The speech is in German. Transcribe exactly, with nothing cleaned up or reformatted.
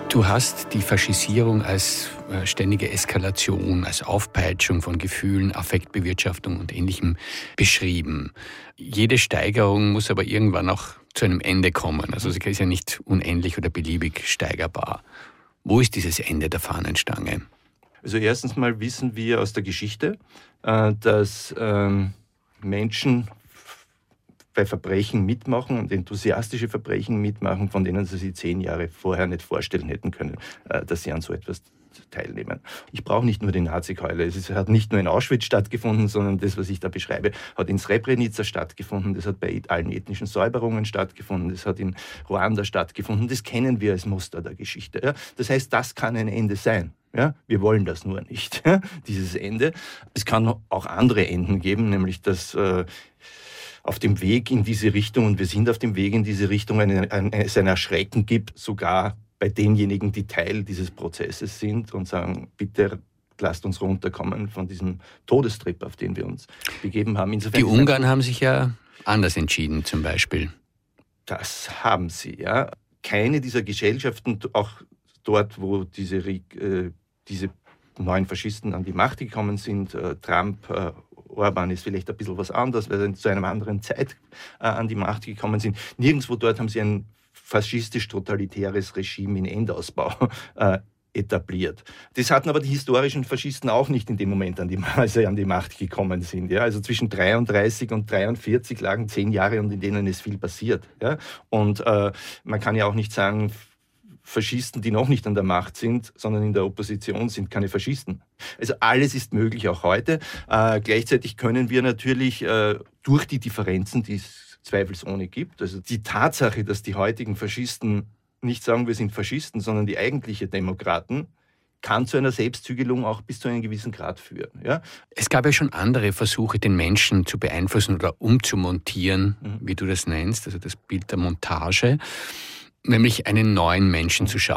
Du hast die Faschisierung als äh, ständige Eskalation, als Aufpeitschung von Gefühlen, Affektbewirtschaftung und Ähnlichem beschrieben. Jede Steigerung muss aber irgendwann auch zu einem Ende kommen. Also sie ist ja nicht unendlich oder beliebig steigerbar. Wo ist dieses Ende der Fahnenstange? Also erstens mal wissen wir aus der Geschichte, äh, dass ähm, Menschen bei Verbrechen mitmachen und enthusiastische Verbrechen mitmachen, von denen sie sich zehn Jahre vorher nicht vorstellen hätten können, dass sie an so etwas teilnehmen. Ich brauche nicht nur die Nazi-Keule. Es hat nicht nur in Auschwitz stattgefunden, sondern das, was ich da beschreibe, hat in Srebrenica stattgefunden, das hat bei allen ethnischen Säuberungen stattgefunden, das hat in Ruanda stattgefunden. Das kennen wir als Muster der Geschichte. Ja? Das heißt, das kann ein Ende sein. Ja, wir wollen das nur nicht, ja, dieses Ende. Es kann auch andere Enden geben, nämlich dass äh, auf dem Weg in diese Richtung, und wir sind auf dem Weg in diese Richtung, eine, ein, es ein Erschrecken gibt, sogar bei denjenigen, die Teil dieses Prozesses sind und sagen, bitte lasst uns runterkommen von diesem Todestrip, auf den wir uns begeben haben. Insofern die Ungarn haben sich ja anders entschieden, zum Beispiel. Das haben sie, ja. Keine dieser Gesellschaften, auch dort, wo diese, äh, diese neuen Faschisten an die Macht gekommen sind, äh, Trump, äh, Orban ist vielleicht ein bisschen was anderes, weil sie zu einer anderen Zeit äh, an die Macht gekommen sind. Nirgendwo dort haben sie ein faschistisch-totalitäres Regime in Endausbau äh, etabliert. Das hatten aber die historischen Faschisten auch nicht in dem Moment, an die, als sie an die Macht gekommen sind. Ja? Also zwischen dreiunddreißig und dreiundvierzig lagen zehn Jahre, und in denen ist viel passiert. Ja? Und äh, man kann ja auch nicht sagen, Faschisten, die noch nicht an der Macht sind, sondern in der Opposition sind, keine Faschisten. Also alles ist möglich, auch heute. Äh, gleichzeitig können wir natürlich äh, durch die Differenzen, die es zweifelsohne gibt, also die Tatsache, dass die heutigen Faschisten nicht sagen, wir sind Faschisten, sondern die eigentliche Demokraten, kann zu einer Selbstzügelung auch bis zu einem gewissen Grad führen. Ja? Es gab ja schon andere Versuche, den Menschen zu beeinflussen oder umzumontieren, mhm. wie du das nennst, also das Bild der Montage, nämlich einen neuen Menschen zu schaffen.